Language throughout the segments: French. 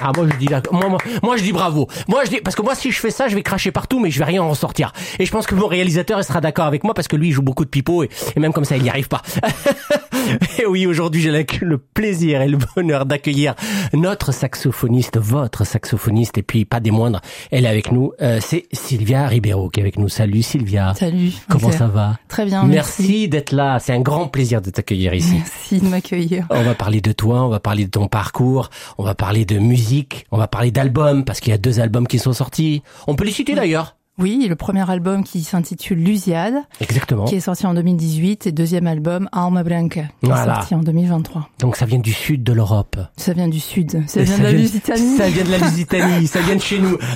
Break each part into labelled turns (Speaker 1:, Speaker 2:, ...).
Speaker 1: Ah, moi je dis moi je dis bravo. Parce que moi si je fais ça, je vais cracher partout, mais je vais rien en ressortir. Et je pense que mon réalisateur il sera d'accord avec moi parce que lui il joue beaucoup de pipeaux et même comme ça il n'y arrive pas. Et oui, aujourd'hui j'ai le plaisir et le bonheur d'accueillir notre saxophoniste, votre saxophoniste, et puis pas des moindres. Elle est avec nous. C'est Sylvia Ribeiro qui est avec nous. Salut Sylvia.
Speaker 2: Salut.
Speaker 1: Comment ça va?
Speaker 2: Très bien.
Speaker 1: Merci d'être là. C'est un grand plaisir de t'accueillir ici.
Speaker 2: Merci de m'accueillir.
Speaker 1: On va parler de toi, on va parler de ton parcours, on va parler de musique, on va parler d'albums parce qu'il y a 2 albums qui sont sortis. On peut les citer d'ailleurs.
Speaker 2: Oui, le premier album qui s'intitule Lusiade.
Speaker 1: Exactement.
Speaker 2: Qui est sorti en 2018 et deuxième album Alma Branca qui est sorti en 2023.
Speaker 1: Donc ça vient du sud de l'Europe.
Speaker 2: Ça vient du sud. Ça vient de la Lusitanie.
Speaker 1: Ça vient de la Lusitanie. Ça vient de chez nous.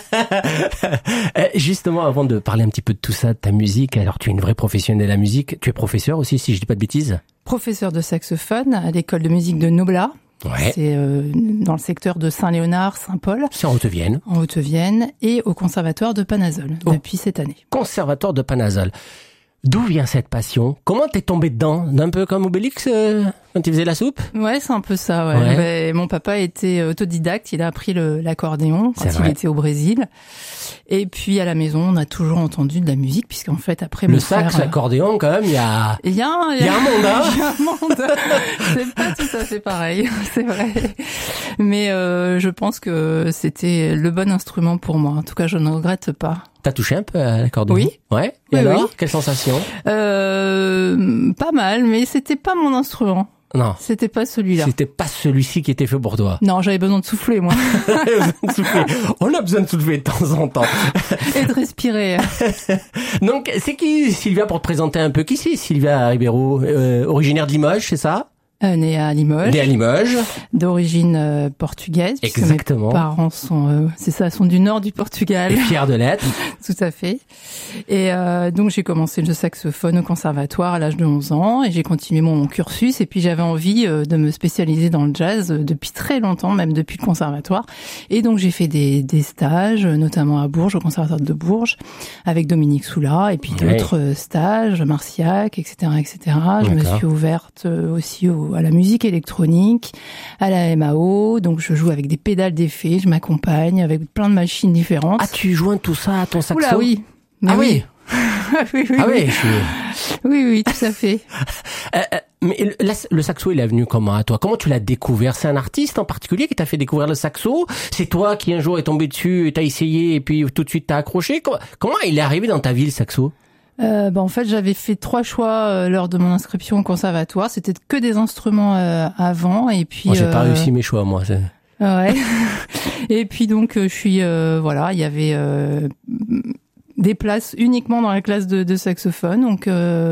Speaker 1: Justement, avant de parler un petit peu de tout ça, de ta musique, alors tu es une vraie professionnelle de la musique. Tu es professeur aussi, si je dis pas de bêtises.
Speaker 2: Professeur de saxophone à l'école de musique de Noblat.
Speaker 1: Ouais.
Speaker 2: C'est dans le secteur de Saint-Léonard, Saint-Paul.
Speaker 1: C'est en Haute-Vienne.
Speaker 2: En Haute-Vienne et au conservatoire de Panazol depuis cette année.
Speaker 1: Conservatoire de Panazol. D'où vient cette passion? Comment t'es tombé dedans? Un peu comme Obélix quand il faisait la soupe?
Speaker 2: Ouais, c'est un peu ça, ouais. Ouais. Mon papa était autodidacte, il a appris l'accordéon quand il était au Brésil. Et puis à la maison, on a toujours entendu de la musique puisqu'en fait après mon frère...
Speaker 1: Le sax, l'accordéon quand même, il y a un monde, hein.
Speaker 2: Il y a un monde. C'est pas tout à fait pareil, c'est vrai. Mais je pense que c'était le bon instrument pour moi. En tout cas, je ne regrette pas.
Speaker 1: T'as touché un peu à l'accordéon?
Speaker 2: Oui.
Speaker 1: Ouais. Et alors, quelle sensation?
Speaker 2: Pas mal, mais c'était pas mon instrument.
Speaker 1: Non.
Speaker 2: C'était pas celui-là.
Speaker 1: C'était pas celui-ci qui était fait pour toi.
Speaker 2: Non, j'avais besoin de souffler, moi.
Speaker 1: On a besoin de souffler de temps en temps.
Speaker 2: Et de respirer.
Speaker 1: Donc, c'est qui, Sylvia, pour te présenter un peu? Qui c'est Sylvia Ribeiro? Originaire de Limoges, c'est ça?
Speaker 2: Née à Limoges.
Speaker 1: Née à Limoges.
Speaker 2: D'origine portugaise.
Speaker 1: Exactement.
Speaker 2: Mes parents sont du nord du Portugal.
Speaker 1: Et fiers de l'être.
Speaker 2: Tout à fait. Et donc j'ai commencé le saxophone au conservatoire à l'âge de 11 ans et j'ai continué mon cursus et puis j'avais envie de me spécialiser dans le jazz depuis très longtemps, même depuis le conservatoire. Et donc j'ai fait des stages, notamment à Bourges, au conservatoire de Bourges, avec Dominique Soula et puis d'autres stages, Marciac, etc., etc. Je me suis ouverte aussi à la musique électronique, à la MAO, donc je joue avec des pédales d'effet, je m'accompagne avec plein de machines différentes.
Speaker 1: Ah, tu joins tout ça à ton saxo?
Speaker 2: Oula, oui.
Speaker 1: Ah oui.
Speaker 2: Oui, tout à fait.
Speaker 1: Mais le saxo, il est venu comment à toi? Comment tu l'as découvert? C'est un artiste en particulier qui t'a fait découvrir le saxo? C'est toi qui un jour est tombé dessus et t'as essayé et puis tout de suite t'as accroché? Comment il est arrivé dans ta vie, le saxo?
Speaker 2: En fait, j'avais fait 3 choix lors de mon inscription au conservatoire. C'était que des instruments avant, et puis.
Speaker 1: Moi, j'ai pas réussi mes choix, moi.
Speaker 2: Ouais. Et puis donc, je suis il y avait des places uniquement dans la classe de saxophone. Donc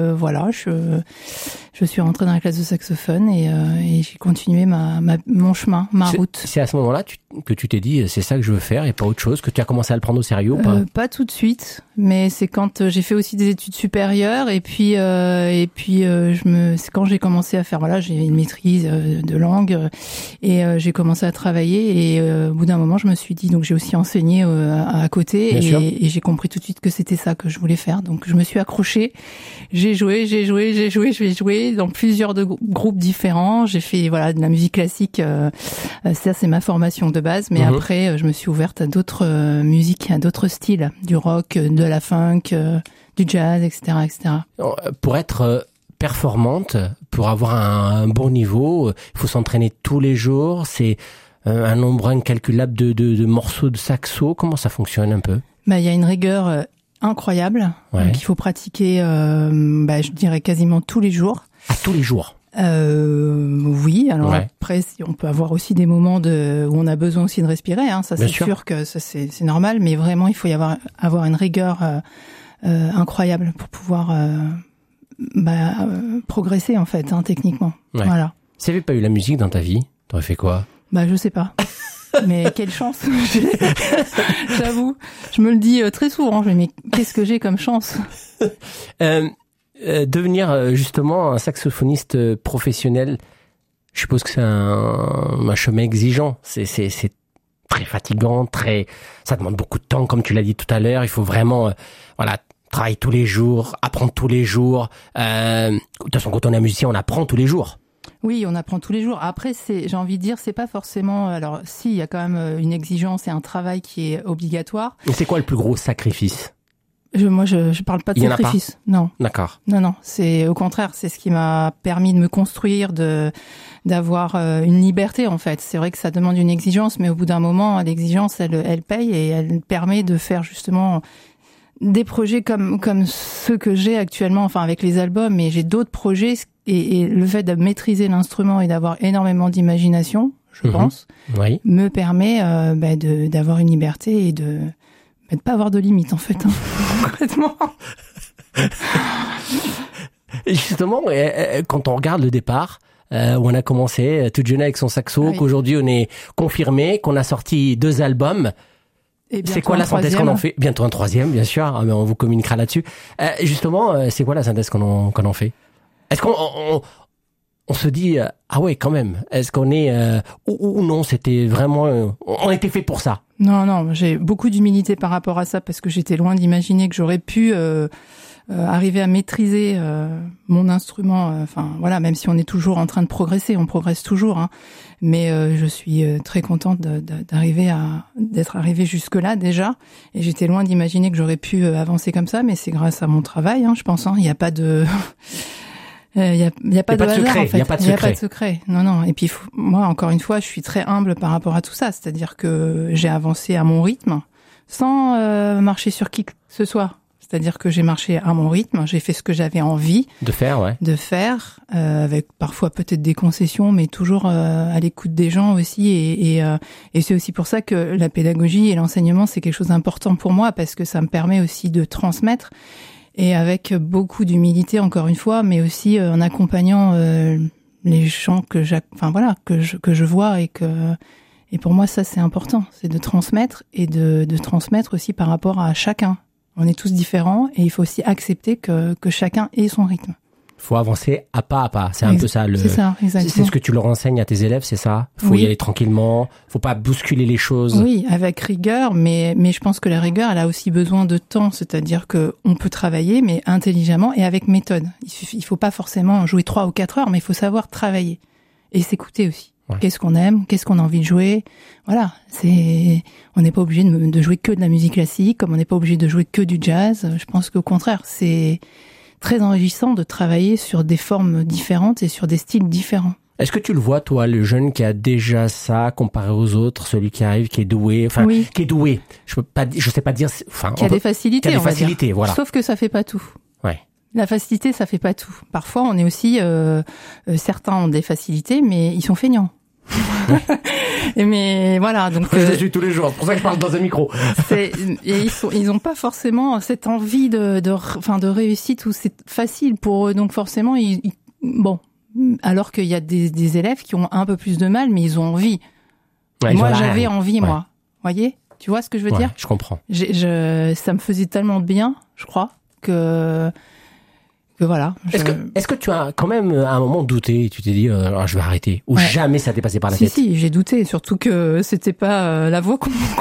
Speaker 2: je suis rentrée dans la classe de saxophone et j'ai continué mon chemin, ma route.
Speaker 1: C'est à ce moment-là que tu t'es dit c'est ça que je veux faire et pas autre chose, que tu as commencé à le prendre au sérieux ou pas?
Speaker 2: Pas tout de suite, mais c'est quand j'ai fait aussi des études supérieures et puis c'est quand j'ai commencé à faire j'ai une maîtrise de langue et j'ai commencé à travailler et au bout d'un moment je me suis dit, donc j'ai aussi enseigné à côté et j'ai compris tout de suite que c'était ça que je voulais faire, donc je me suis accrochée, j'ai joué dans plusieurs groupes différents. J'ai fait de la musique classique. Ça, c'est ma formation de base. Mais après, je me suis ouverte à d'autres musiques, à d'autres styles, du rock, de la funk, du jazz, etc., etc.
Speaker 1: Pour être performante, pour avoir un bon niveau, il faut s'entraîner tous les jours. C'est un nombre incalculable de morceaux de saxo. Comment ça fonctionne un peu? Il
Speaker 2: y a une rigueur incroyable. Donc il faut pratiquer, je dirais quasiment tous les jours.
Speaker 1: À tous les jours?
Speaker 2: Oui. Alors après, on peut avoir aussi des moments où on a besoin aussi de respirer. Ça, c'est sûr que ça, c'est normal. Mais vraiment, il faut avoir une rigueur incroyable pour pouvoir progresser en fait, techniquement.
Speaker 1: Ouais.
Speaker 2: Voilà.
Speaker 1: Si tu n'avais pas eu la musique dans ta vie, t'aurais fait quoi?
Speaker 2: Je sais pas. Mais quelle chance. J'avoue, je me le dis très souvent. Mais qu'est-ce que j'ai comme chance?
Speaker 1: Devenir justement un saxophoniste professionnel, je suppose que c'est un chemin exigeant. C'est très fatigant, ça demande beaucoup de temps, comme tu l'as dit tout à l'heure. Il faut vraiment, travailler tous les jours, apprendre tous les jours. De toute façon, quand on est musicien, on apprend tous les jours.
Speaker 2: Oui, on apprend tous les jours. Après, j'ai envie de dire, c'est pas forcément. Alors, si, il y a quand même une exigence et un travail qui est obligatoire.
Speaker 1: Et c'est quoi le plus gros sacrifice?
Speaker 2: Moi, je parle pas de sacrifice. Non.
Speaker 1: D'accord.
Speaker 2: Non. C'est au contraire, c'est ce qui m'a permis de me construire, d'avoir une liberté en fait. C'est vrai que ça demande une exigence, mais au bout d'un moment, l'exigence, elle paye et elle permet de faire justement des projets comme ceux que j'ai actuellement, enfin avec les albums. Mais j'ai d'autres projets et le fait de maîtriser l'instrument et d'avoir énormément d'imagination, je pense,
Speaker 1: oui,
Speaker 2: me permet d'avoir une liberté et de pas avoir de limite en fait, hein. Complètement.
Speaker 1: Et justement, quand on regarde le départ, où on a commencé toute jeune avec son saxo, qu'aujourd'hui on est confirmé, qu'on a sorti 2 albums. C'est quoi la synthèse qu'on en fait? Bientôt un 3e, bien sûr, mais on vous communiquera là-dessus. Justement, c'est quoi la synthèse qu'on en fait? Est-ce qu'on se dit ah ouais quand même? Est-ce qu'on est ou non? C'était vraiment on était fait pour ça.
Speaker 2: Non, j'ai beaucoup d'humilité par rapport à ça parce que j'étais loin d'imaginer que j'aurais pu arriver à maîtriser mon instrument. Enfin voilà, même si on est toujours en train de progresser, on progresse toujours, hein. Mais je suis très contente d'être arrivée jusque là déjà. Et j'étais loin d'imaginer que j'aurais pu avancer comme ça, mais c'est grâce à mon travail, hein, je pense. Hein. Il n'y a pas de il y a pas de hasard, en fait.
Speaker 1: Il y a pas de
Speaker 2: secret. Non. Et puis moi, encore une fois, je suis très humble par rapport à tout ça. C'est-à-dire que j'ai avancé à mon rythme, sans marcher sur qui que ce soit. C'est-à-dire que j'ai marché à mon rythme, j'ai fait ce que j'avais envie
Speaker 1: de faire,
Speaker 2: avec parfois peut-être des concessions, mais toujours à l'écoute des gens aussi. Et c'est aussi pour ça que la pédagogie et l'enseignement, c'est quelque chose d'important pour moi, parce que ça me permet aussi de transmettre. Et avec beaucoup d'humilité, encore une fois, mais aussi en accompagnant les gens que je vois et pour moi ça c'est important, c'est de transmettre et de transmettre aussi par rapport à chacun. On est tous différents et il faut aussi accepter que chacun ait son rythme.
Speaker 1: Faut avancer à pas. C'est un peu ça.
Speaker 2: C'est ça, exactement.
Speaker 1: C'est ce que tu leur enseignes à tes élèves, c'est ça? Faut y aller tranquillement. Faut pas bousculer les choses.
Speaker 2: Oui, avec rigueur, mais je pense que la rigueur, elle a aussi besoin de temps. C'est-à-dire que on peut travailler, mais intelligemment et avec méthode. Il faut pas forcément jouer 3 ou 4 heures, mais il faut savoir travailler et s'écouter aussi. Ouais. Qu'est-ce qu'on aime? Qu'est-ce qu'on a envie de jouer? Voilà. On n'est pas obligé de jouer que de la musique classique, comme on n'est pas obligé de jouer que du jazz. Je pense qu'au contraire, c'est très enrichissant de travailler sur des formes différentes et sur des styles différents.
Speaker 1: Est-ce que tu le vois, toi, le jeune qui a déjà ça comparé aux autres, celui qui arrive, qui est doué, qui est doué. Je sais pas dire,
Speaker 2: qui a des facilités,
Speaker 1: on va dire. Voilà.
Speaker 2: Sauf que ça fait pas tout.
Speaker 1: Ouais.
Speaker 2: La facilité, ça fait pas tout. Parfois, on est aussi, certains ont des facilités, mais ils sont feignants. Mais voilà, donc
Speaker 1: je les suis tous les jours, c'est pour ça que je parle dans un micro.
Speaker 2: Et ils ont pas forcément cette envie de réussite où c'est facile pour eux, donc forcément alors qu'il y a des élèves qui ont un peu plus de mal, mais ils ont envie. Ouais, moi j'avais envie, moi. Voyez, tu vois ce que je veux dire?
Speaker 1: Je comprends.
Speaker 2: Ça me faisait tellement de bien, je crois, que voilà.
Speaker 1: Est-ce que tu as quand même à un moment douté, tu t'es dit je vais arrêter, ou jamais ça t'est passé par la tête?
Speaker 2: Si, j'ai douté, surtout que c'était pas la voie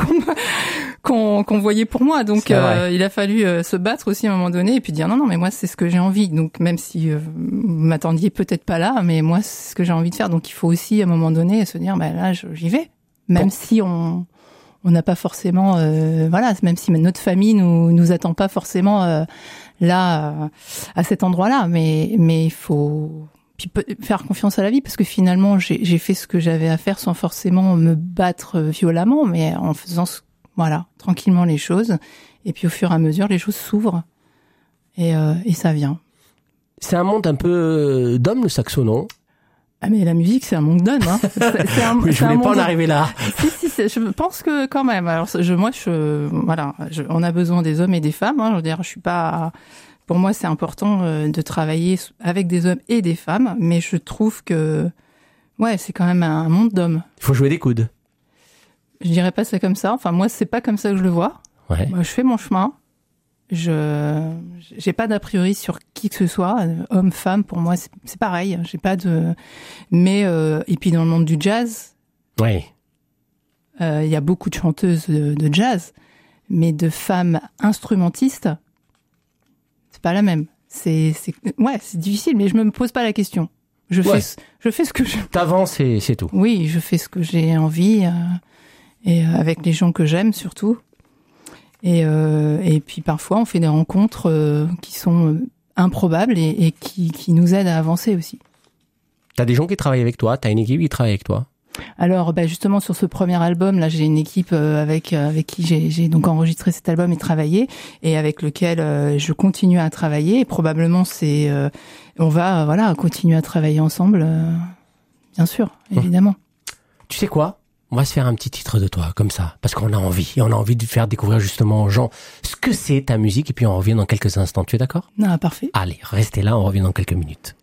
Speaker 2: qu'on voyait pour moi, donc il a fallu se battre aussi à un moment donné et puis dire non mais moi c'est ce que j'ai envie, donc même si vous m'attendiez peut-être pas là, mais moi c'est ce que j'ai envie de faire, donc il faut aussi à un moment donné se dire là j'y vais, même si on n'a pas forcément même si notre famille nous attend pas forcément là à cet endroit-là, mais il faut faire confiance à la vie, parce que finalement j'ai fait ce que j'avais à faire sans forcément me battre violemment, mais en faisant tranquillement les choses, et puis au fur et à mesure les choses s'ouvrent et ça vient.
Speaker 1: C'est un monde un peu d'homme, le saxo, non?
Speaker 2: Ah mais la musique c'est un monde d'hommes, hein.
Speaker 1: Je voulais pas en arriver là.
Speaker 2: Si, je pense que quand même. Alors on a besoin des hommes et des femmes, hein. Je veux dire, pour moi c'est important de travailler avec des hommes et des femmes, mais je trouve que c'est quand même un monde d'hommes.
Speaker 1: Il faut jouer des coudes.
Speaker 2: Je dirais pas ça comme ça. Enfin moi c'est pas comme ça que je le vois.
Speaker 1: Ouais.
Speaker 2: Moi, je fais mon chemin. J'ai pas d'a priori sur qui que ce soit, homme, femme, pour moi c'est pareil, j'ai pas de, mais et puis dans le monde du jazz, il y a beaucoup de chanteuses de jazz, mais de femmes instrumentistes, c'est pas la même. C'est difficile, mais je me pose pas la question. Je fais ce que je...
Speaker 1: T'avances et c'est tout.
Speaker 2: Oui, je fais ce que j'ai envie, et avec les gens que j'aime surtout. Et puis parfois, on fait des rencontres qui sont improbables et qui nous aident à avancer aussi.
Speaker 1: T'as des gens qui travaillent avec toi, t'as une équipe qui travaille avec toi.
Speaker 2: Alors, justement, sur ce premier album, là, j'ai une équipe avec qui j'ai donc enregistré cet album et travaillé, et avec lequel je continue à travailler. Et probablement, on va continuer à travailler ensemble, bien sûr, évidemment.
Speaker 1: Tu sais quoi ? On va se faire un petit titre de toi, comme ça, parce qu'on a envie. Et on a envie de faire découvrir justement aux gens ce que c'est ta musique, et puis on revient dans quelques instants. Tu es d'accord ?
Speaker 2: Ah, parfait.
Speaker 1: Allez, restez là, on revient dans quelques minutes.